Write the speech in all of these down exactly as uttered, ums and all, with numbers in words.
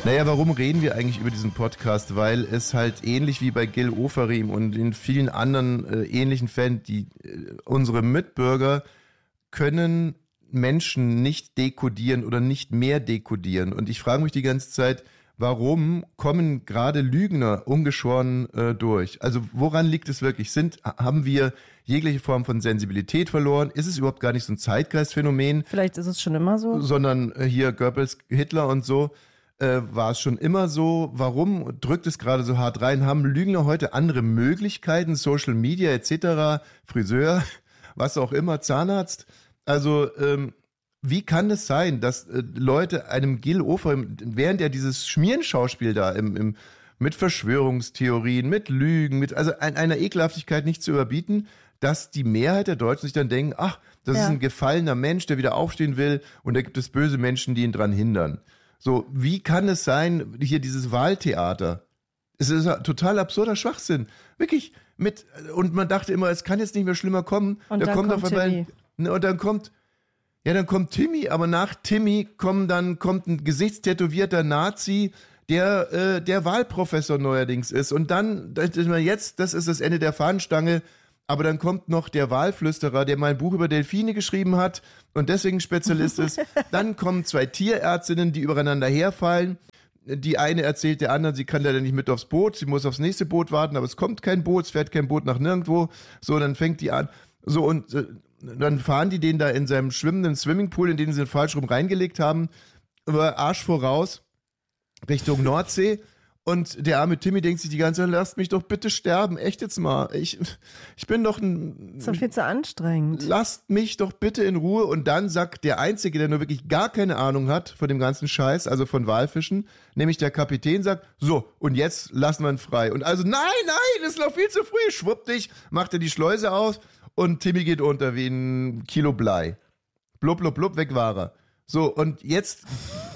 Naja, warum reden wir eigentlich über diesen Podcast? Weil es halt ähnlich wie bei Gil Ofarim und in vielen anderen äh, ähnlichen Fällen, die äh, unsere Mitbürger können Menschen nicht dekodieren oder nicht mehr dekodieren. Und ich frage mich die ganze Zeit, warum kommen gerade Lügner ungeschoren äh, durch? Also woran liegt es wirklich? Sind, haben wir jegliche Form von Sensibilität verloren? Ist es überhaupt gar nicht so ein Zeitgeistphänomen? Vielleicht ist es schon immer so. Sondern äh, hier Goebbels, Hitler und so. Äh, war es schon immer so? Warum drückt es gerade so hart rein? Haben Lügner heute andere Möglichkeiten? Social Media et cetera, Friseur, was auch immer, Zahnarzt? Also ähm, wie kann es sein, dass äh, Leute einem Gil Ofarim, während er dieses Schmierenschauspiel da im, im, mit Verschwörungstheorien, mit Lügen, mit also ein, einer Ekelhaftigkeit nicht zu überbieten, dass die Mehrheit der Deutschen sich dann denken, ach, das ja. ist ein gefallener Mensch, der wieder aufstehen will und da gibt es böse Menschen, die ihn dran hindern. So, wie kann es sein, hier dieses Wahltheater? Es ist ein total absurder Schwachsinn. Wirklich. Mit, und man dachte immer, es kann jetzt nicht mehr schlimmer kommen. Und da dann kommt kommt auf einmal, ne, und dann kommt, ja, dann kommt Timmy, aber nach Timmy kommt dann kommt ein gesichtstätowierter Nazi, der äh, der Wahlprofessor neuerdings ist. Und dann, jetzt, das ist das Ende der Fahnenstange. Aber dann kommt noch der Wahlflüsterer, der mal ein Buch über Delfine geschrieben hat und deswegen Spezialist ist. Dann kommen zwei Tierärztinnen, die übereinander herfallen. Die eine erzählt der anderen, sie kann leider nicht mit aufs Boot, sie muss aufs nächste Boot warten, aber es kommt kein Boot, es fährt kein Boot nach nirgendwo. So, dann fängt die an. So, und äh, dann fahren die den da in seinem schwimmenden Swimmingpool, in den sie den falsch rum reingelegt haben, über Arsch voraus, Richtung Nordsee. Und der arme Timmy denkt sich die ganze Zeit, lasst mich doch bitte sterben, echt jetzt mal. Ich, ich bin doch ein... So viel zu anstrengend. Lasst mich doch bitte in Ruhe. Und dann sagt der Einzige, der nur wirklich gar keine Ahnung hat von dem ganzen Scheiß, also von Walfischen, nämlich der Kapitän, sagt, so, und jetzt lassen wir ihn frei. Und also, nein, nein, das ist noch viel zu früh. Schwupp dich, macht er die Schleuse aus und Timmy geht unter wie ein Kilo Blei. Blub, blub, blub, weg war er. So, und jetzt...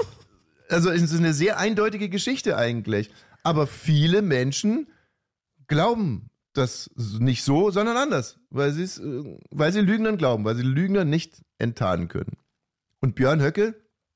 Also es ist eine sehr eindeutige Geschichte eigentlich. Aber viele Menschen glauben das nicht so, sondern anders. Weil, sie's, weil sie Lügnern glauben, weil sie Lügner nicht enttarnen können. Und Björn Höcke,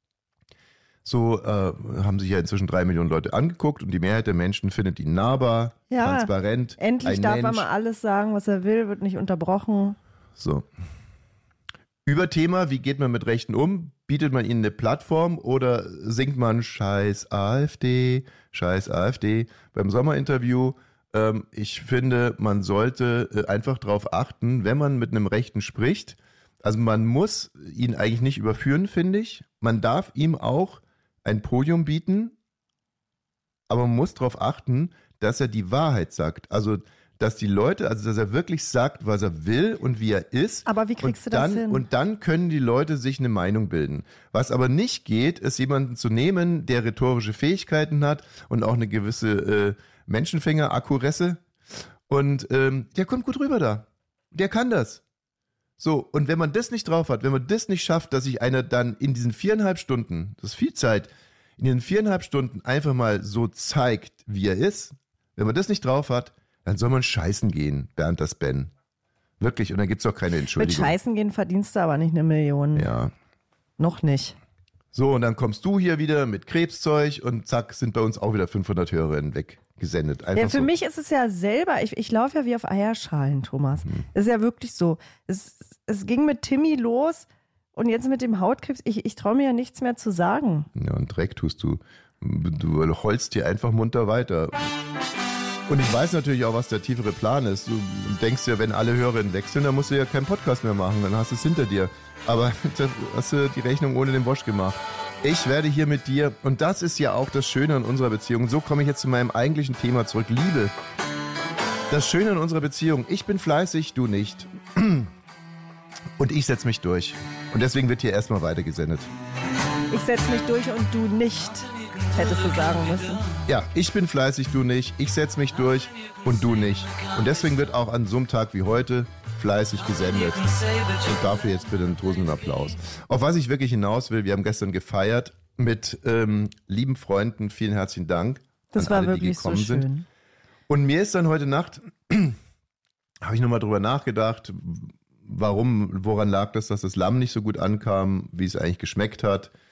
so äh, haben sich ja inzwischen drei Millionen Leute angeguckt und die Mehrheit der Menschen findet ihn nahbar, ja, transparent. Endlich ein darf Mensch. er mal alles sagen, was er will, wird nicht unterbrochen. So. Überthema, wie geht man mit Rechten um? Bietet man ihnen eine Plattform oder singt man Scheiß AfD, Scheiß AfD? Beim Sommerinterview, ähm, ich finde, man sollte äh, einfach darauf achten, wenn man mit einem Rechten spricht, also man muss ihn eigentlich nicht überführen, finde ich. Man darf ihm auch ein Podium bieten, aber man muss darauf achten, dass er die Wahrheit sagt. Also dass die Leute, also dass er wirklich sagt, was er will und wie er ist. Aber wie kriegst und du dann, das hin? Und dann können die Leute sich eine Meinung bilden. Was aber nicht geht, ist jemanden zu nehmen, der rhetorische Fähigkeiten hat und auch eine gewisse äh, Menschenfänger-Akkuresse. Und ähm, der kommt gut rüber da. Der kann das. So, und wenn man das nicht drauf hat, wenn man das nicht schafft, dass sich einer dann in diesen viereinhalb Stunden, das ist viel Zeit, in diesen viereinhalb Stunden einfach mal so zeigt, wie er ist, wenn man das nicht drauf hat, dann soll man scheißen gehen, Bernd das Ben. Wirklich, und dann gibt's auch keine Entschuldigung. Mit scheißen gehen verdienst du aber nicht eine Million. Ja. Noch nicht. So, und dann kommst du hier wieder mit Krebszeug und zack, sind bei uns auch wieder fünfhundert Hörerinnen weggesendet. Einfach ja, für so. mich ist es ja selber, ich, ich laufe ja wie auf Eierschalen, Thomas. Hm. Es ist ja wirklich so. Es, es ging mit Timmy los und jetzt mit dem Hautkrebs. Ich, ich traue mir ja nichts mehr zu sagen. Ja, und Dreck tust du. Du holst hier einfach munter weiter. Und ich weiß natürlich auch, was der tiefere Plan ist. Du denkst ja, wenn alle Hörerinnen wechseln, dann musst du ja keinen Podcast mehr machen, dann hast du es hinter dir. Aber da hast du die Rechnung ohne den Wosch gemacht. Ich werde hier mit dir, und das ist ja auch das Schöne an unserer Beziehung, so komme ich jetzt zu meinem eigentlichen Thema zurück, Liebe. Das Schöne an unserer Beziehung, ich bin fleißig, du nicht. Und ich setze mich durch. Und deswegen wird hier erstmal weitergesendet. Ich setze mich durch und du nicht. Hättest du sagen müssen. Ja, ich bin fleißig, du nicht. Ich setze mich durch und du nicht. Und deswegen wird auch an so einem Tag wie heute fleißig gesendet. Und dafür jetzt bitte einen tosenden Applaus. Auf was ich wirklich hinaus will, wir haben gestern gefeiert mit ähm, lieben Freunden. Vielen herzlichen Dank. Das war alle, wirklich so schön. Sind. Und mir ist dann heute Nacht, habe ich nochmal drüber nachgedacht, warum, woran lag das, dass das Lamm nicht so gut ankam, wie es eigentlich geschmeckt hat.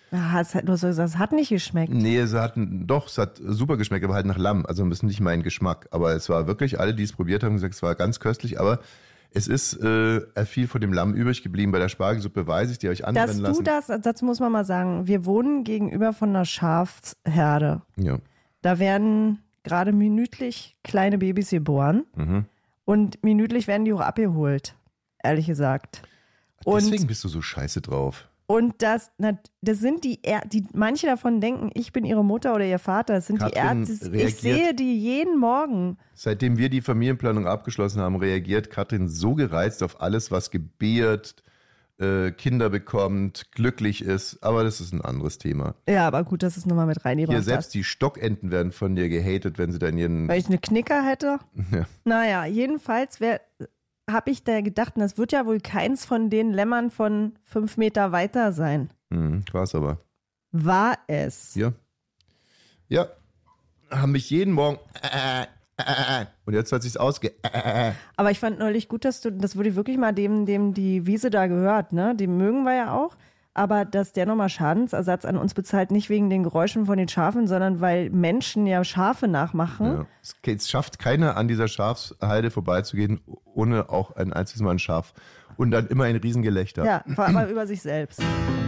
Ah, es hat nur so gesagt, es hat nicht geschmeckt. Nee, es hat, doch, es hat super geschmeckt, aber halt nach Lamm. Also ein bisschen nicht mein Geschmack. Aber es war wirklich, alle, die es probiert haben, gesagt, es war ganz köstlich. Aber es ist äh, viel von dem Lamm übrig geblieben. Bei der Spargelsuppe weiß ich, die habe ich anbrennen Dass lassen. du das, dazu muss man mal sagen, wir wohnen gegenüber von einer Schafsherde. Ja. Da werden gerade minütlich kleine Babys geboren Mhm. und minütlich werden die auch abgeholt, ehrlich gesagt. Und, Deswegen bist du so scheiße drauf. und das, na, das sind die, er die, manche davon denken, ich bin ihre Mutter oder ihr Vater. Das sind Katrin die Ärzte. reagiert- Ich sehe die jeden Morgen. Seitdem wir die Familienplanung abgeschlossen haben, reagiert Katrin so gereizt auf alles, was gebiert, äh, Kinder bekommt, glücklich ist. Aber das ist ein anderes Thema. Ja, aber gut, dass es nochmal mit reingebracht Hier selbst hast. die Stockenten werden von dir gehatet, wenn sie dann ihren... Weil ich eine Knicker hätte. Ja. Naja, jedenfalls habe ich da gedacht, das wird ja wohl keins von den Lämmern von fünf Meter weiter sein. Mhm, war's aber. War es. Ja. Ja. Haben mich jeden Morgen... Äh, äh, äh, und jetzt hat sich's ausge... Äh, äh. Aber ich fand neulich gut, dass du, das würde wirklich mal dem, dem die Wiese da gehört, ne? Dem mögen wir ja auch. Aber dass der nochmal Schadensersatz an uns bezahlt, nicht wegen den Geräuschen von den Schafen, sondern weil Menschen ja Schafe nachmachen. Ja. Es, es schafft keiner, an dieser Schafsheide vorbeizugehen, ohne auch ein einziges Mal ein Schaf. Und dann immer ein Riesengelächter. Ja, vor allem über sich selbst.